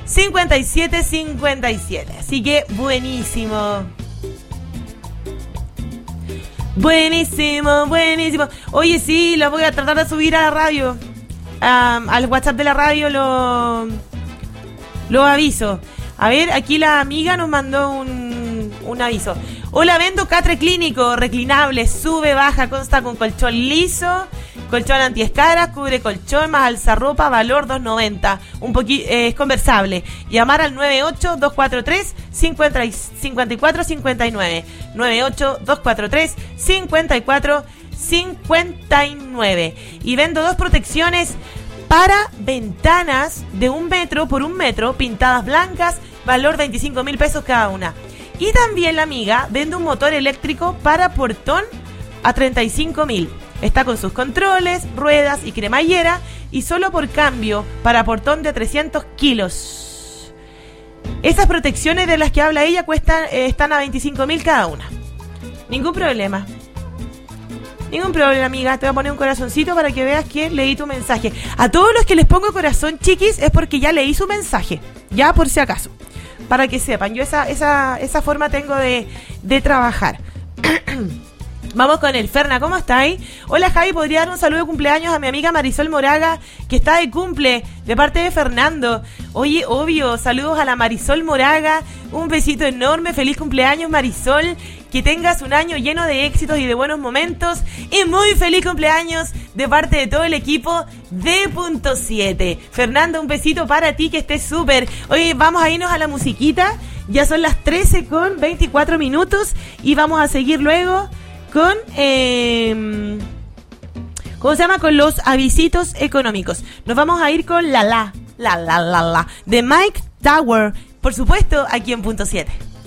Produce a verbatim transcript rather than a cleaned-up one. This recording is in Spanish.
cincuenta y siete cincuenta y siete. Así que buenísimo. Buenísimo, buenísimo. Oye, sí, lo voy a tratar de subir a la radio. Um, al WhatsApp de la radio lo, lo aviso. A ver, aquí la amiga nos mandó un, un aviso. Hola, vendo catre clínico, reclinable, sube, baja, consta con colchón liso, colchón antiescaras, cubre colchón, más alzarropa, valor dos noventa. Un poquito, eh, es conversable. Llamar al nueve ocho dos cuatro tres cinco cuatro cinco nueve. nueve ocho dos cuatro tres cinco cuatro cinco nueve. Y vendo dos protecciones para ventanas de un metro por un metro, pintadas blancas, valor veinticinco mil pesos cada una. Y también la amiga vende un motor eléctrico para portón a treinta y cinco mil. Está con sus controles, ruedas y cremallera, y solo por cambio para portón de trescientos kilos. Esas protecciones de las que habla ella cuestan, eh, están a veinticinco mil cada una. Ningún problema. Ningún problema, amiga. Te voy a poner un corazoncito para que veas que leí tu mensaje. A todos los que les pongo corazón, chiquis, es porque ya leí su mensaje. Ya, por si acaso. Para que sepan. Yo esa, esa, esa forma tengo de, de trabajar. Vamos con el Ferna, ¿cómo estáis? Hola, Javi, ¿podría dar un saludo de cumpleaños a mi amiga Marisol Moraga, que está de cumple, de parte de Fernando? Oye, obvio, saludos a la Marisol Moraga, un besito enorme, feliz cumpleaños, Marisol, que tengas un año lleno de éxitos y de buenos momentos, y muy feliz cumpleaños de parte de todo el equipo de Punto siete. Fernando, un besito para ti, que estés súper. Oye, vamos a irnos a la musiquita, ya son las trece con veinticuatro minutos, y vamos a seguir luego con, eh, ¿cómo se llama? Con los avisitos económicos. Nos vamos a ir con La La, La La La La, de Mike Tower, por supuesto, aquí en Punto siete.